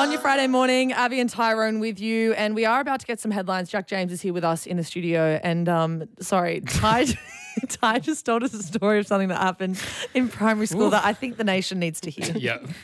On your Friday morning, Abby and Tyrone with you, and we are about to get some headlines. Jack James is here with us in the studio, and Ty just told us a story of something that happened in primary school that I think the nation needs to hear. Yeah.